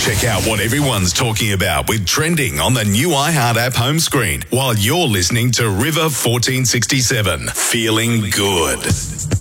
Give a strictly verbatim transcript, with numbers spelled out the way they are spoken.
Check out what everyone's talking about with Trending on the new iHeart app home screen while you're listening to River fourteen sixty-seven. Feeling good.